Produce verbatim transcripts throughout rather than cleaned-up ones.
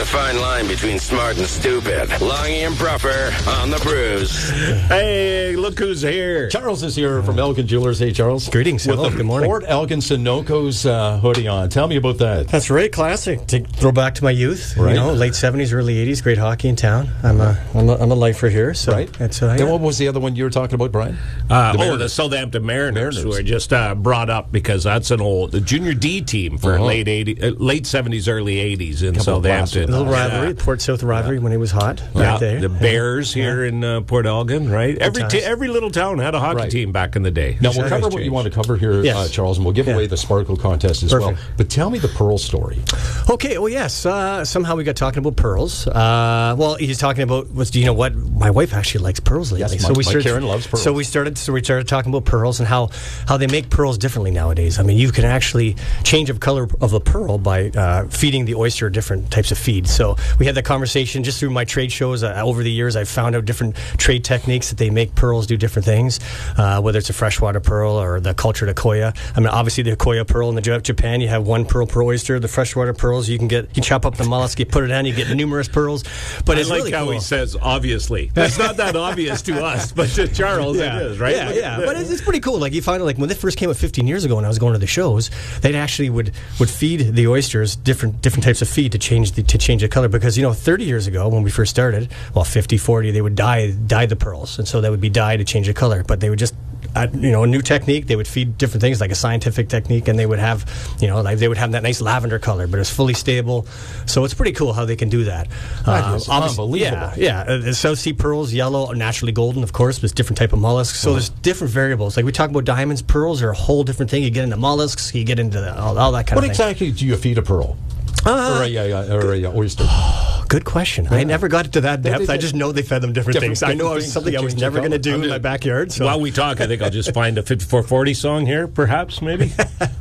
fine line between smart and stupid. Longy and Bruffer on the Brews. Hey, look who's here. Charles is here from Elgin Jewelers. Hey, Charles. Greetings. With Hello. the Good morning. Fort Elgin Sunoco's uh, hoodie on. Tell me about that. That's right. Classic. To throw back to my youth. Right. You know, late seventies, early eighties. Great hockey in town. I'm a, I'm a, I'm a lifer here. So Right. It's, uh, And yeah. what was the other one you were talking about, Brian? Uh, The oh, Mariners. the Southampton Mariners, Mariners. who are just uh, brought up because that's an old the junior D team for Uh-huh. late eighty, uh, late seventies, early eighties in Couple of Southampton. classic A little rivalry, Yeah. Port South rivalry when it was hot. Yeah, Right there. the Bears here in uh, Port Elgin, right? Every times. t- every little town had a hockey Right. team back in the day. Now, we'll Sure. cover Nice what you change. want to cover here, Yes. uh, Charles, and we'll give Yeah. away the Sparkle contest as well. Perfect. But tell me the Pearl story. Okay, well, yes. Uh, somehow we got talking about pearls. Uh, well, he's talking about, was, do you know what? My wife actually likes pearls lately. Yes, so my- we my started, Karen loves pearls. So we started. So we started talking about pearls and how, how they make pearls differently nowadays. I mean, you can actually change of color of a pearl by uh, feeding the oyster different types of feed. So we had that conversation just through my trade shows. Uh, over the years, I've found out different trade techniques that they make pearls do different things, uh, whether it's a freshwater pearl or the cultured Akoya. I mean, obviously the Akoya pearl in the J- Japan, you have one pearl per oyster. The freshwater pearls, you can get, you chop up the mollusk, you put it on, you get numerous pearls. But I it's like really how cool. he says, obviously. That's not that obvious to us, but to Charles Yeah. it is, right? Yeah, Look at yeah. that. But it's, it's pretty cool. Like you find, like when they first came out fifteen years ago, when I was going to the shows, they actually would, would feed the oysters different different types of feed to change the to change the color. Because you know, thirty years ago when we first started, well, fifty, forty, they would dye dye the pearls, and so they would be dyed to change the color. But they would just Uh, you know, a new technique. They would feed different things, like a scientific technique, and they would have, you know, like they would have that nice lavender color, but it's fully stable. So it's pretty cool how they can do that. That is obviously- unbelievable. Yeah, yeah. Uh, the South Sea pearls, yellow, are naturally golden, of course, but it's different type of mollusks. So there's different variables. Like we talk about diamonds, pearls are a whole different thing. You get into mollusks, you get into the, all, all that kind What of thing. exactly do you feed a pearl? Uh, or a, uh, or a uh, oyster? Good question. I never got to that They- depth. they- I just know they fed them different, Different- things. I know different it was things something to I was change the never going to color. do in my backyard. So. While we talk, I think I'll just find a fifty-four forty song here, perhaps, maybe.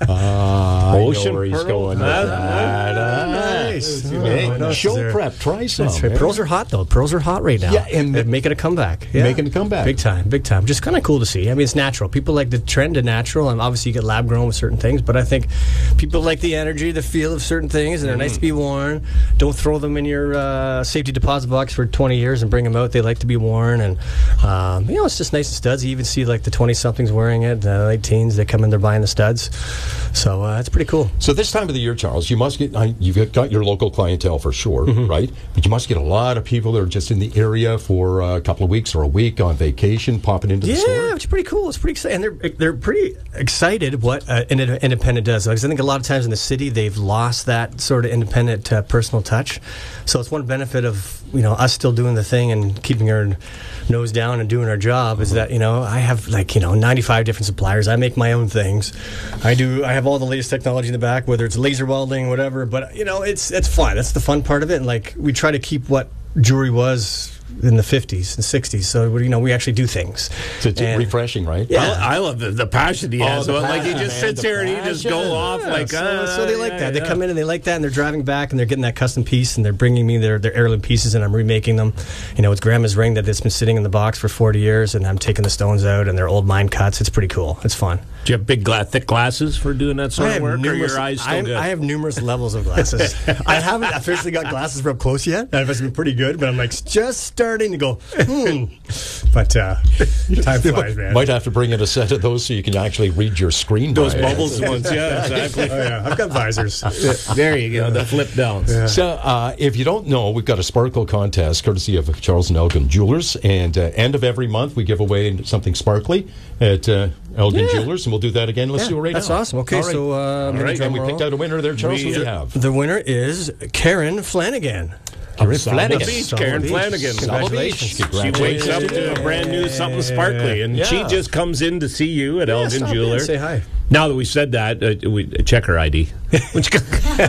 Uh, Ocean I know where he's pearl? going with Ah, that. Ah, nice. Hey, Oh, no, show they're- prep. Try some. That's right. eh? Pearls are hot, though. Pearls are hot right now. Yeah, and they're making a comeback. Yeah. Making a comeback. Big time, big time. Just kind of cool to see. I mean, it's natural. People like the trend of natural, and obviously you get lab grown with certain things, but I think people like the energy, the feel of certain things, and they're nice to be worn. Don't throw them in your uh, safety deposit box for twenty years and bring them out. They like to be worn, and um, you know, it's just nice and studs. You even see like the twenty-somethings wearing it, the late teens, they come in, they're buying the studs. So uh, it's pretty cool. So this time of the year, Charles, you must get, I- you've got your local clientele for sure, Mm-hmm. right? But you must get a lot of people that are just in the area for uh, a couple of weeks or a week on vacation, popping into the Yeah, store. it's pretty cool. It's pretty exciting. And they're they're pretty excited what uh, an ind- independent does. Because I think a lot of times in the city they've lost that sort of independent uh, personal touch. So it's one benefit of you know us still doing the thing and keeping our nose down and doing our job is that you know I have like you know ninety-five different suppliers. I make my own things. I do. I have all the latest technology in the back, whether it's laser welding, whatever. But you know it's it's fun. That's the fun part of it. And like we try to keep what jewelry was in the fifties and sixties. So you know we actually do things. So it's And- refreshing, right? Yeah. I, I love the, the passion he has. the So, like he passion, just man, sits the here and he just passion. go off Yeah, like. so, ah, so they like yeah, that. They yeah. come in and they like that, and they're driving back and they're getting that custom piece and they're bringing me their, their heirloom pieces and I'm remaking them. You know, it's grandma's ring that it's been sitting in the box for forty years, and I'm taking the stones out and they're old mine cuts. It's pretty cool. It's fun. Do you have big, gla- thick glasses for doing that sort I of have work, or numerous- your eyes still I, good? I have numerous levels of glasses. I haven't officially got glasses for up close yet. It's been pretty good, but I'm like just starting to go. Hmm. But uh, time flies, man. Might have to bring in a set of those so you can actually read your screen. Those by it. bubbles ones, yeah, exactly. Oh yeah, I've got visors. There you go, the flip downs. So, uh, if you don't know, we've got a Sparkle contest courtesy of Charles and Elgin Jewelers. And uh, end of every month, we give away something sparkly at uh, Elgin Yeah. Jewelers. And we'll do that again. Let's Yeah, do it right that's now. awesome. Okay, All right. so, uh, All right, drum and we roll. picked out a winner there, Charles. We- Who do you have? The winner is Karen Flanagan. Karen Saba Flanagan. Beach, Saba Karen Beach. Flanagan. Saba Beach. Congratulations. She wakes up to a brand new something sparkly, and Yeah. she just comes in to see you at Elgin stop in, Jewelers. say hi. Now that we said that, uh, we check her I D. When she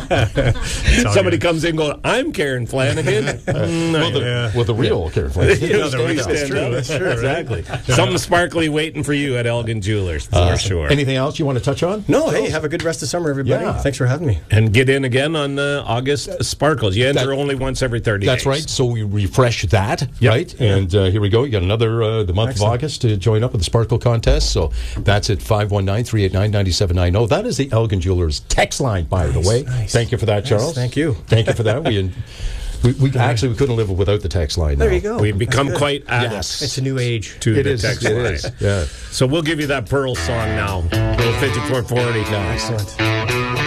comes- Somebody good. comes in going, "I'm Karen Flanagan." Mm, Well, the, Yeah. well, the real Karen Flanagan. Yeah, the real- Stand up. That's true, that's true, exactly. Something sparkly waiting for you at Elgin Jewelers, for Uh, sure. Anything else you want to touch on? No, hey, have a good rest of summer, everybody. Yeah. Thanks for having me. And get in again on uh, August Sparkles. You enter That- only once every thirty That's days. right. So we refresh that, Yep. right? And uh, here we go. You got another uh, the month Excellent. of August to join up with the Sparkle contest. So that's at five one nine, three eight nine, nine seven nine zero. That is the Elgin Jewelers text line, by the Nice, way. nice. Thank you for that, Nice, Charles. thank you. Thank you for that. We We, we actually we couldn't live without the text line. Now. There you go. We've become That's good. quite adept Yes. It's a new age. to It the is. text It line. is. Yeah. So we'll give you that Pearl song now. Little fifty-four forty. Excellent.